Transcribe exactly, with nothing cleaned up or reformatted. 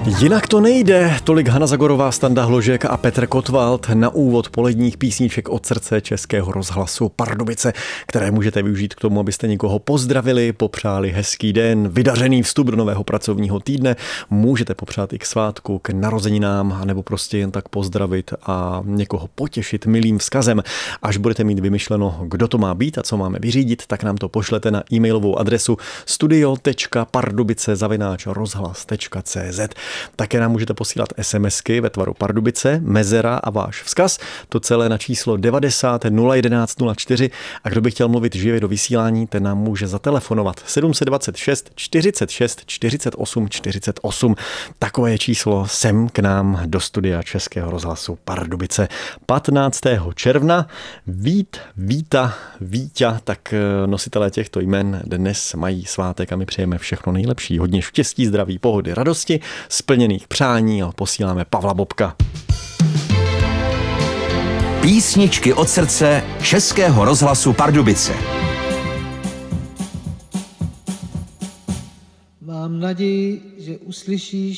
Jinak to nejde, tolik Hana Zagorová, Standa Hložek a Petr Kotwald na úvod poledních písniček od srdce Českého rozhlasu Pardubice, které můžete využít k tomu, abyste někoho pozdravili, popřáli hezký den, vydařený vstup do nového pracovního týdne, můžete popřát i k svátku, k narozeninám, anebo prostě jen tak pozdravit a někoho potěšit milým vzkazem. Až budete mít vymyšleno, kdo to má být a co máme vyřídit, tak nám to pošlete na e-mailovou adresu studio tečka pardubice zavináč rozhlas tečka cé zet. Také nám můžete posílat SMSky ve tvaru Pardubice, mezera a váš vzkaz. To celé na číslo devadesát nula jedenáct nula čtyři. A kdo by chtěl mluvit živě do vysílání, ten nám může zatelefonovat sedm set dvacet šest čtyřicet šest čtyřicet osm čtyřicet osm. Takové je číslo sem k nám do studia Českého rozhlasu Pardubice. patnáctého června Vít, Víta, Víťa, tak nositelé těchto jmen dnes mají svátek a my přejeme všechno nejlepší. Hodně štěstí, zdraví, pohody, radosti, splněných přání a posíláme Pavla Bobka. Písničky od srdce Českého rozhlasu Pardubice. Mám naději, že uslyšíš